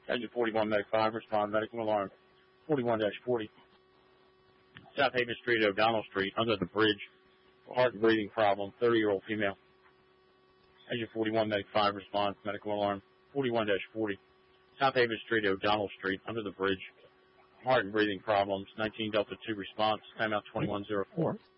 Engine 41, Medic 5, respond, medical alarm. 41-40. South Haven Street, O'Donnell Street, under the bridge. Heart and breathing problem, 30-year-old female. Engine 41, Medic 5, response, medical alarm. 41-40. South Haven Street, O'Donnell Street, under the bridge. Heart and breathing problems, 19 Delta 2 response, timeout 2104.